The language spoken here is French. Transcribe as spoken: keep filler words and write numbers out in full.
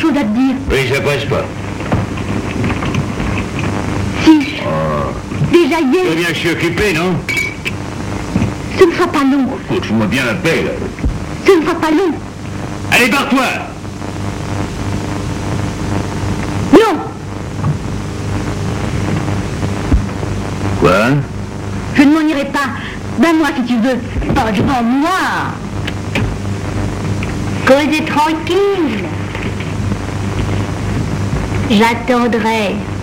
chose à te dire. Oui, ça passe pas. Si. Oh. Déjà C'est hier. bien que je suis occupé, non? Ce ne sera pas long. Écoute, fous-moi bien la paix, là. Ce ne sera pas long. Allez, barre-toi! Non. Quoi? Je ne m'en irai pas. Ben moi si tu veux. Pas devant moi. Causez tranquille. J'attendrai.